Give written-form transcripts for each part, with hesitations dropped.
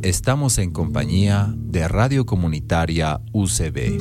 estamos en compañía de Radio Comunitaria UCB.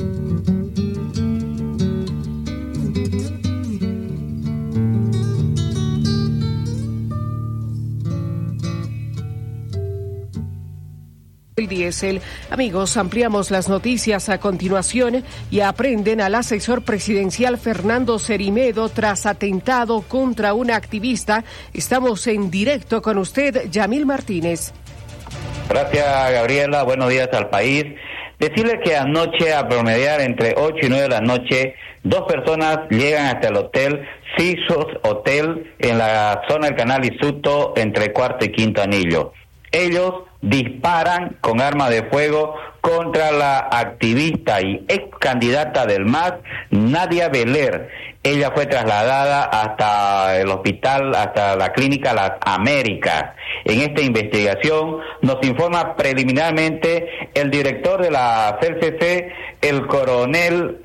El diésel. Amigos, ampliamos las noticias a continuación y aprenden al asesor presidencial Fernando Cerimedo tras atentado contra una activista. Estamos en directo con usted, Yamil Martínez. Gracias, Gabriela. Buenos días al país. Decirle que anoche, a promediar entre 8 y 9 de la noche, 2 personas llegan hasta el hotel Sisos Hotel en la zona del canal Isuto entre Cuarto y Quinto Anillo. Ellos disparan con arma de fuego contra la activista y ex candidata del MAS, Nadia Beler. Ella fue trasladada hasta el hospital, hasta la clínica Las Américas. En esta investigación nos informa preliminarmente el director de la CELCC, el coronel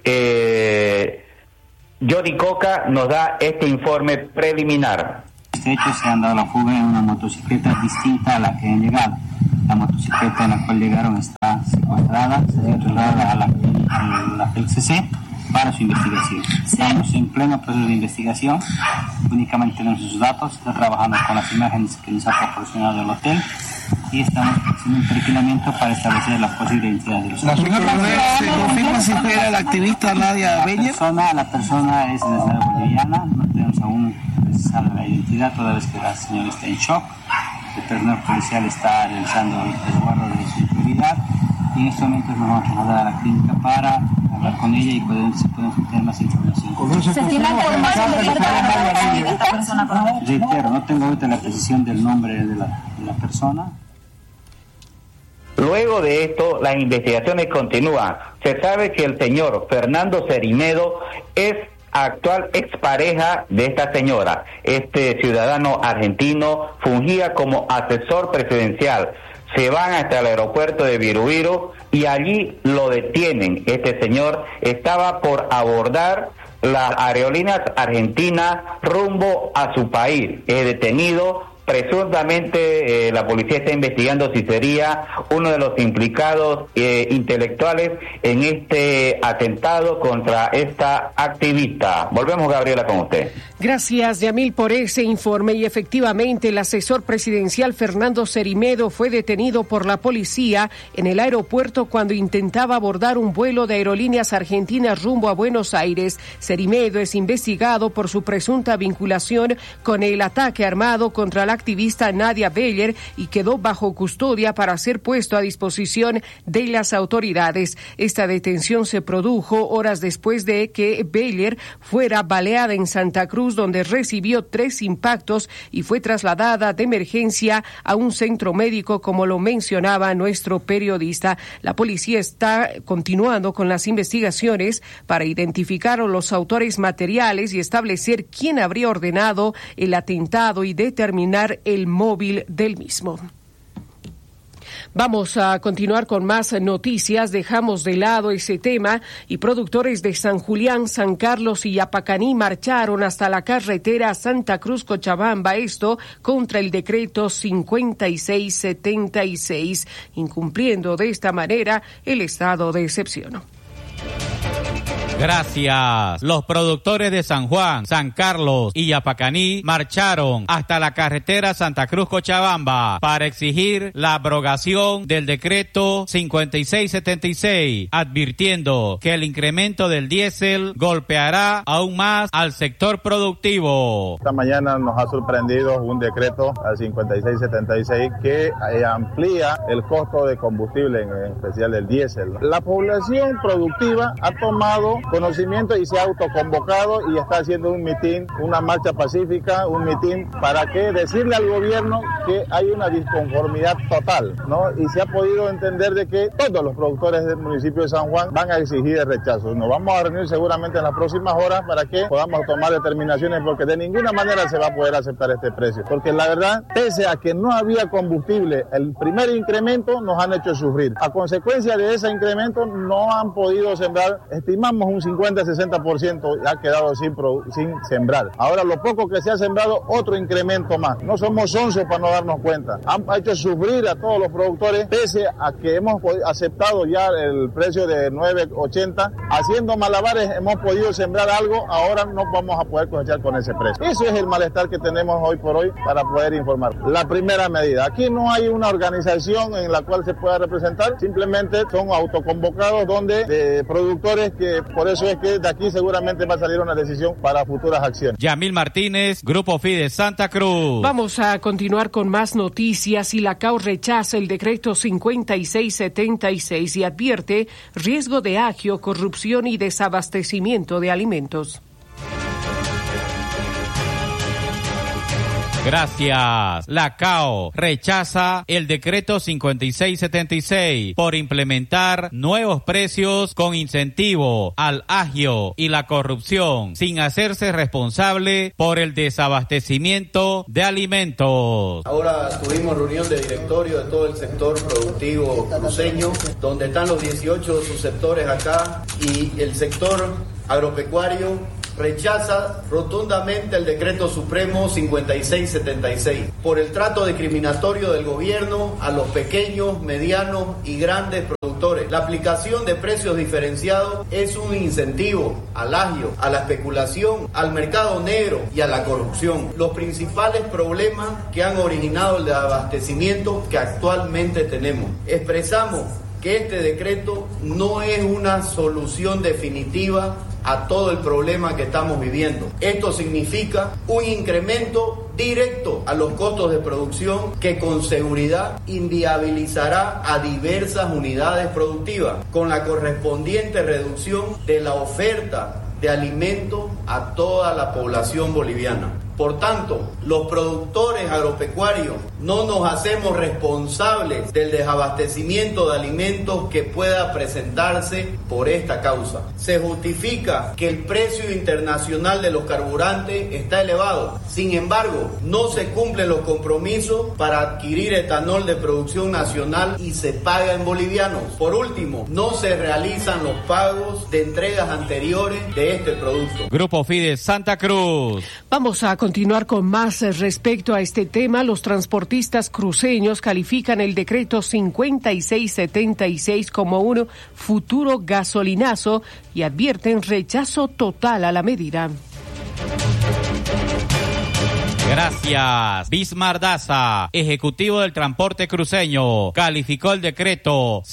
Jody Coca, nos da este informe preliminar. Este hecho se han dado la fuga en una motocicleta distinta a la que han llegado. La motocicleta en la cual llegaron está secuestrada, se ha trasladada a la CELCC para su investigación. Estamos en pleno proceso de investigación, únicamente tenemos sus datos, está trabajando con las imágenes que nos ha proporcionado el hotel y estamos haciendo un perfilamiento para establecer la posible identidad de los ¿Se confirma si era la activista Nadia Beller? La persona es de la boliviana, no tenemos aún precisada la identidad, toda vez que la señora está en shock. El personal policial está realizando el resguardo de su integridad y en estos momentos nos vamos a trasladar a la clínica para hablar con ella y se pueden obtener más información. ¿Se tiene información de esta persona? Reitero, no tengo ahorita la precisión del nombre de la persona. Luego de esto, las investigaciones continúan. Se sabe que el señor Fernando Cerimedo es actual expareja de esta señora. Este ciudadano argentino fungía como asesor presidencial. Se van hasta el aeropuerto de Virubiru y allí lo detienen. Este señor estaba por abordar las aerolíneas argentinas rumbo a su país. Es detenido. Presuntamente la policía está investigando si sería uno de los implicados intelectuales en este atentado contra esta activista. Volvemos, Gabriela, con usted. Gracias, Yamil, por ese informe. Y efectivamente, el asesor presidencial Fernando Cerimedo fue detenido por la policía en el aeropuerto cuando intentaba abordar un vuelo de aerolíneas argentinas rumbo a Buenos Aires. Cerimedo es investigado por su presunta vinculación con el ataque armado contra la activista Nadia Beller y quedó bajo custodia para ser puesto a disposición de las autoridades. Esta detención se produjo horas después de que Beller fuera baleada en Santa Cruz, donde recibió 3 impactos y fue trasladada de emergencia a un centro médico, como lo mencionaba nuestro periodista. La policía está continuando con las investigaciones para identificar a los autores materiales y establecer quién habría ordenado el atentado y determinar el móvil del mismo. Vamos a continuar con más noticias. Dejamos de lado ese tema y productores de San Julián, San Carlos y Yapacaní marcharon hasta la carretera Santa Cruz-Cochabamba, esto contra el decreto 5676, incumpliendo de esta manera el estado de excepción. Gracias. Los productores de San Juan, San Carlos y Yapacaní marcharon hasta la carretera Santa Cruz-Cochabamba para exigir la abrogación del decreto 5676, advirtiendo que el incremento del diésel golpeará aún más al sector productivo. Esta mañana nos ha sorprendido un decreto al 5676 que amplía el costo de combustible, en especial del diésel. La población productiva ha tomado conocimiento y se ha autoconvocado y está haciendo un mitin, una marcha pacífica, un mitin para que decirle al gobierno que hay una disconformidad total, ¿no? Y se ha podido entender de que todos los productores del municipio de San Juan van a exigir el rechazo. Nos vamos a reunir seguramente en las próximas horas para que podamos tomar determinaciones, porque de ninguna manera se va a poder aceptar este precio. Porque la verdad, pese a que no había combustible, el primer incremento nos han hecho sufrir. A consecuencia de ese incremento no han podido sembrar, estimamos un un 50-60% ha quedado sin sembrar. Ahora lo poco que se ha sembrado, otro incremento más. No somos sonsos para no darnos cuenta. Han hecho sufrir a todos los productores, pese a que hemos aceptado ya el precio de 9.80. Haciendo malabares hemos podido sembrar algo, ahora no vamos a poder cosechar con ese precio. Eso es el malestar que tenemos hoy por hoy para poder informar. La primera medida, aquí no hay una organización en la cual se pueda representar, simplemente son autoconvocados de productores, que por eso es que de aquí seguramente va a salir una decisión para futuras acciones. Yamil Martínez, Grupo Fides Santa Cruz. Vamos a continuar con más noticias. Y la CAO rechaza el decreto 5676 y advierte riesgo de agio, corrupción y desabastecimiento de alimentos. Gracias. La CAO rechaza el decreto 5676 por implementar nuevos precios con incentivo al agio y la corrupción, sin hacerse responsable por el desabastecimiento de alimentos. Ahora tuvimos reunión de directorio de todo el sector productivo cruceño, donde están los 18 subsectores acá, y el sector agropecuario rechaza rotundamente el decreto supremo 5676 por el trato discriminatorio del gobierno a los pequeños, medianos y grandes productores. La aplicación de precios diferenciados es un incentivo al agio, a la especulación, al mercado negro y a la corrupción. Los principales problemas que han originado el desabastecimiento que actualmente tenemos. Expresamos que este decreto no es una solución definitiva a todo el problema que estamos viviendo. Esto significa un incremento directo a los costos de producción que con seguridad inviabilizará a diversas unidades productivas, con la correspondiente reducción de la oferta de alimentos a toda la población boliviana. Por tanto, los productores agropecuarios no nos hacemos responsables del desabastecimiento de alimentos que pueda presentarse por esta causa. Se justifica que el precio internacional de los carburantes está elevado. Sin embargo, no se cumplen los compromisos para adquirir etanol de producción nacional y se paga en bolivianos. Por último, no se realizan los pagos de entregas anteriores de este producto. Grupo Fides Santa Cruz. Vamos a continuar con más respecto a este tema. Los transportistas cruceños califican el decreto 5676 como un futuro gasolinazo y advierten rechazo total a la medida. Gracias. Bismar Daza, ejecutivo del transporte cruceño, calificó el decreto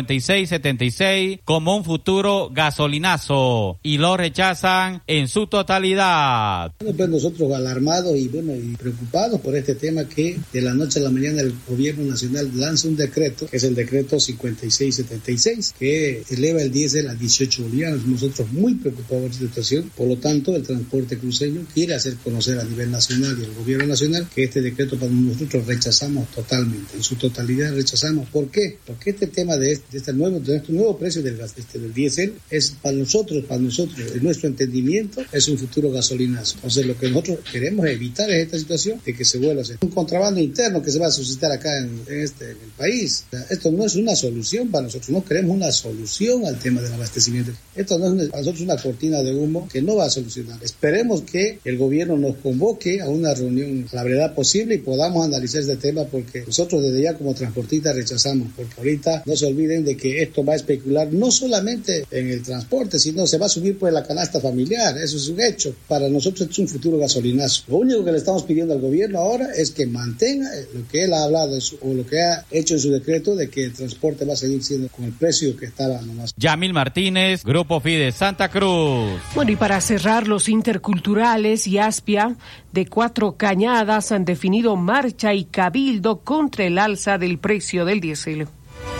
5676 como un futuro gasolinazo y lo rechazan en su totalidad. Pues nosotros alarmados y preocupados por este tema, que de la noche a la mañana el gobierno nacional lanza un decreto, que es el decreto 5676, que eleva el diésel a 18 bolivianos. Nosotros muy preocupados por esta situación. Por lo tanto, el transporte cruceño quiere hacer conocer a nivel nacional y el gobierno nacional que este decreto para nosotros rechazamos totalmente, en su totalidad rechazamos. ¿Por qué? Porque este tema de este nuevo precio del gas, del diésel, es para nosotros, en nuestro entendimiento, es un futuro gasolinazo. Entonces lo que nosotros queremos evitar es esta situación de que se vuelva a hacer un contrabando interno que se va a suscitar acá en el país. O sea, esto no es una solución para nosotros, no queremos una solución al tema del abastecimiento. Esto no es para nosotros una cortina de humo que no va a solucionar. Esperemos que el gobierno nos convoque a una reunión a la brevedad posible y podamos analizar este tema, porque nosotros desde ya como transportistas rechazamos, porque ahorita no se olviden de que esto va a especular no solamente en el transporte, sino se va a subir pues la canasta familiar. Eso es un hecho. Para nosotros es un futuro gasolinazo. Lo único que le estamos pidiendo al gobierno ahora es que mantenga lo que él ha hablado o lo que ha hecho en su decreto, de que el transporte va a seguir siendo con el precio que estaba nomás. Yamil Martínez, Grupo Fides Santa Cruz. Bueno, y para cerrar, los interculturales y Aspia de Cuatro Cañadas han definido marcha y cabildo contra el alza del precio del diésel.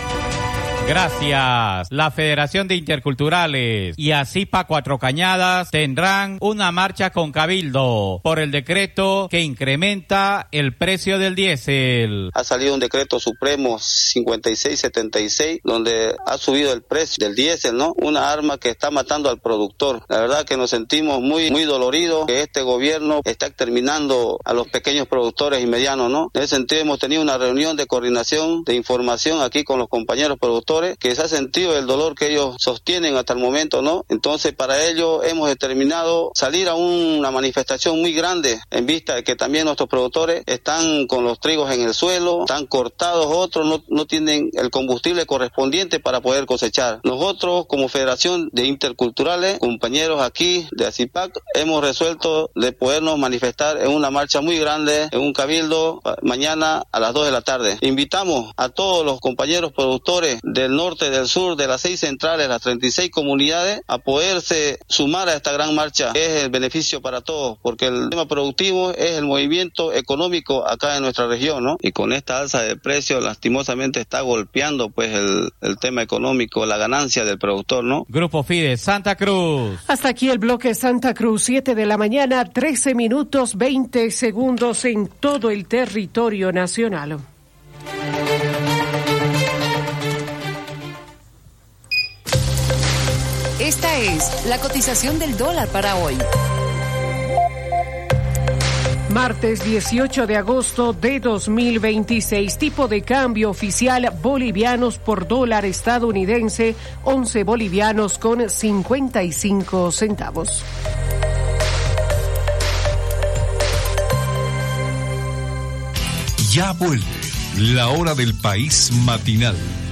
Gracias. La Federación de Interculturales y ASIPA Cuatro Cañadas tendrán una marcha con cabildo por el decreto que incrementa el precio del diésel. Ha salido un decreto supremo 5676 donde ha subido el precio del diésel, ¿no? Una arma que está matando al productor. La verdad que nos sentimos muy doloridos que este gobierno está exterminando a los pequeños productores y medianos, ¿no? En ese sentido hemos tenido una reunión de coordinación de información aquí con los compañeros productores productores, que se ha sentido el dolor que ellos sostienen hasta el momento, ¿no? Entonces, para ello hemos determinado salir a una manifestación muy grande, en vista de que también nuestros productores están con los trigos en el suelo, están cortados, otros no tienen el combustible correspondiente para poder cosechar. Nosotros, como Federación de Interculturales, compañeros aquí de ACIPAC, hemos resuelto de podernos manifestar en una marcha muy grande, en un cabildo, mañana a las 2 de la tarde. Invitamos a todos los compañeros productores del norte, del sur, de las 6 centrales, las 36 comunidades, a poderse sumar a esta gran marcha. Es el beneficio para todos, porque el tema productivo es el movimiento económico acá en nuestra región, ¿no? Y con esta alza de precios, lastimosamente está golpeando pues el tema económico, la ganancia del productor, ¿no? Grupo Fides, Santa Cruz. Hasta aquí el bloque Santa Cruz, 7 de la mañana, 13 minutos, 20 segundos en todo el territorio nacional. Esta es la cotización del dólar para hoy. Martes 18 de agosto de 2026, tipo de cambio oficial bolivianos por dólar estadounidense, 11 bolivianos con 55 centavos. Ya vuelve la hora del país matinal.